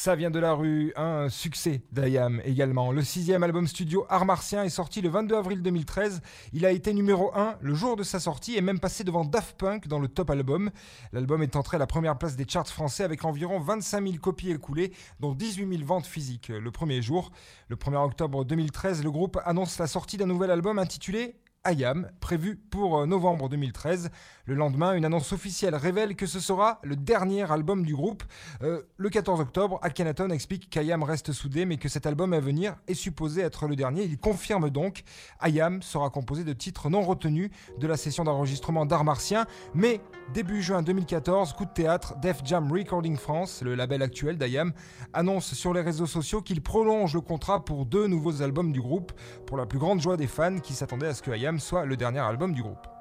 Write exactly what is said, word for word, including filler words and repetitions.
Ça vient de la rue, un succès d'I A M également. Le sixième album studio Art Martien est sorti le vingt-deux avril deux mille treize. Il a été numéro un le jour de sa sortie et même passé devant Daft Punk dans le top album. L'album est entré à la première place des charts français avec environ vingt-cinq mille copies écoulées, dont dix-huit mille ventes physiques le premier jour. Le premier octobre deux mille treize, le groupe annonce la sortie d'un nouvel album intitulé I A M, prévu pour novembre deux mille treize. Le lendemain, une annonce officielle révèle que ce sera le dernier album du groupe. Euh, le quatorze octobre, Akhenaton explique qu'I A M reste soudé, mais que cet album à venir est supposé être le dernier. Il confirme donc I A M sera composé de titres non retenus de la session d'enregistrement d'Art Martien. Mais début juin deux mille quatorze, coup de théâtre, Def Jam Recording France, le label actuel d'I A M, annonce sur les réseaux sociaux qu'il prolonge le contrat pour deux nouveaux albums du groupe, pour la plus grande joie des fans qui s'attendaient à ce que I A M soit le dernier album du groupe.